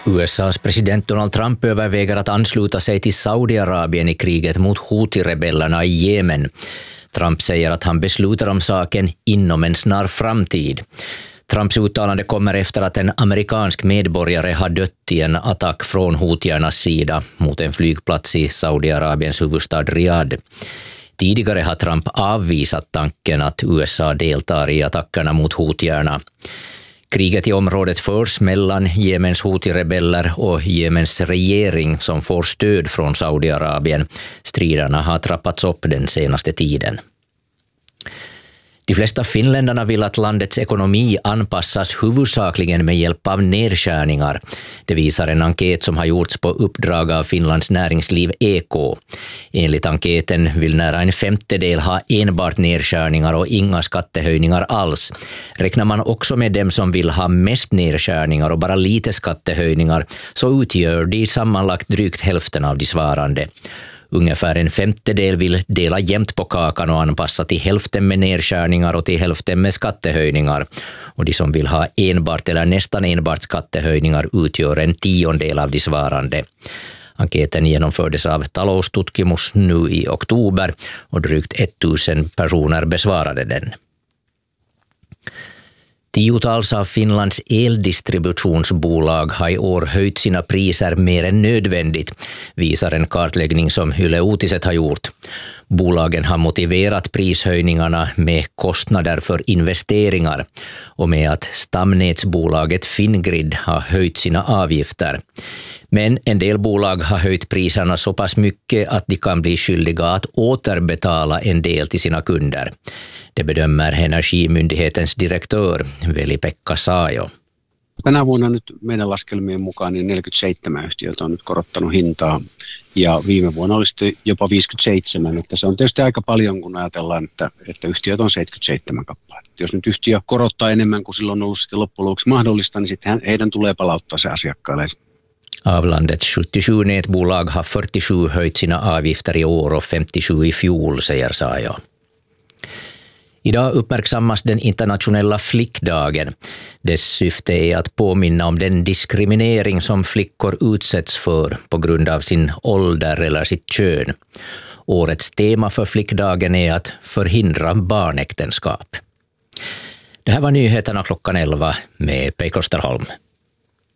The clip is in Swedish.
USAs president Donald Trump överväger att ansluta sig till Saudiarabien i kriget mot Houthi-rebellerna i Jemen. Trump säger att han beslutar om saken inom en snar framtid. Trumps uttalande kommer efter att en amerikansk medborgare har dött i en attack från Houthiernas sida mot en flygplats i Saudiarabiens huvudstad Riyadh. Tidigare har Trump avvisat tanken att USA deltar i attackerna mot Houthierna. Kriget i området förs mellan Jemens Houthi-rebeller och Jemens regering som får stöd från Saudiarabien. Striderna har trappats upp den senaste tiden. De flesta finländarna vill att landets ekonomi anpassas huvudsakligen med hjälp av nedskärningar. Det visar en enkät som har gjorts på uppdrag av Finlands näringsliv EK. Enligt enkäten vill nära en femtedel ha enbart nedskärningar och inga skattehöjningar alls. Räknar man också med dem som vill ha mest nedskärningar och bara lite skattehöjningar så utgör de sammanlagt drygt hälften av de svarande. Ungefär en femtedel vill dela jämnt på kakan och anpassa till hälften med nedskärningar och till hälften med skattehöjningar. Och de som vill ha enbart eller nästan enbart skattehöjningar utgör en tiondel av de svarande. Enkäten genomfördes av Taloustutkimus nu i oktober och drygt 1000 personer besvarade den. Tiotals av Finlands eldistributionsbolag har i år höjt sina priser mer än nödvändigt, visar en kartläggning som Yle Uutiset har gjort. Bolagen har motiverat prishöjningarna med kostnader för investeringar och med att stamnätsbolaget Fingrid har höjt sina avgifter. Men en del bolag har höjt priserna så pass mycket att de kan bli skyldiga att återbetala en del till sina kunder. Det bedömer Energimyndighetens direktör Veli-Pekka Saajo. Tänä vuonna nyt meidän laskelmien mukaan niin 47 yhtiötä on nyt korottanut hintaa ja viime vuonna oli sitten jopa 57. Että se on tietysti aika paljon, kun ajatellaan, että yhtiöt on 77 kappaletta. Jos nyt yhtiö korottaa enemmän kuin silloin on ollut sitten loppujen lopuksi mahdollista, niin sitten heidän tulee palauttaa se asiakkaille. Av landets 77 nätbolag har 47 höjt sina avgifter i år och 57 i fjol, säger Saajo. Idag uppmärksammas den internationella flickdagen. Dess syfte är att påminna om den diskriminering som flickor utsätts för på grund av sin ålder eller sitt kön. Årets tema för flickdagen är att förhindra barnäktenskap. Det här var nyheterna klockan 11 med Pekka Österholm.